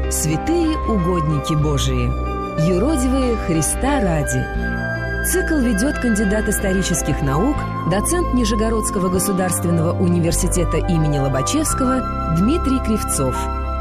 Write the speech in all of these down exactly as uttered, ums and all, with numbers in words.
Святые угодники Божии, юродивые Христа ради. Цикл ведет кандидат исторических наук, доцент Нижегородского государственного университета имени Лобачевского Дмитрий Кривцов.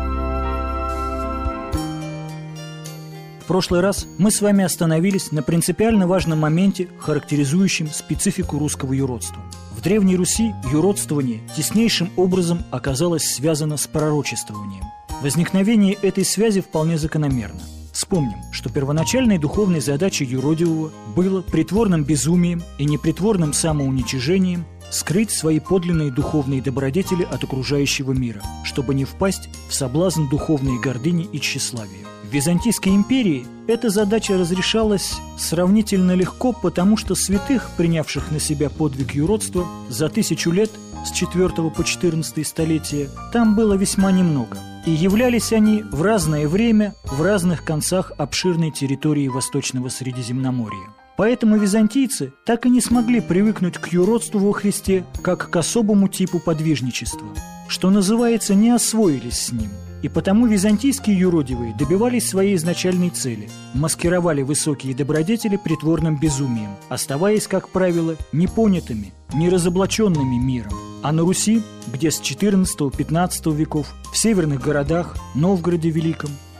В прошлый раз мы с вами остановились на принципиально важном моменте, характеризующем специфику русского юродства. В Древней Руси юродствование теснейшим образом оказалось связано с пророчествованием. Возникновение этой связи вполне закономерно. Вспомним, что первоначальной духовной задачей юродивого было притворным безумием и непритворным самоуничижением скрыть свои подлинные духовные добродетели от окружающего мира, чтобы не впасть в соблазн духовной гордыни и тщеславия. В Византийской империи эта задача разрешалась сравнительно легко, потому что святых, принявших на себя подвиг юродства, за тысячу лет с четвёртого по четырнадцатое столетия там было весьма немного. И являлись они в разное время в разных концах обширной территории Восточного Средиземноморья. Поэтому византийцы так и не смогли привыкнуть к юродству во Христе как к особому типу подвижничества, что называется, не освоились с ним. И потому византийские юродивые добивались своей изначальной цели – маскировали высокие добродетели притворным безумием, оставаясь, как правило, непонятыми, неразоблаченными миром. А на Руси, где с четырнадцатого-пятнадцатого веков, в северных городах, Новгороде Великом,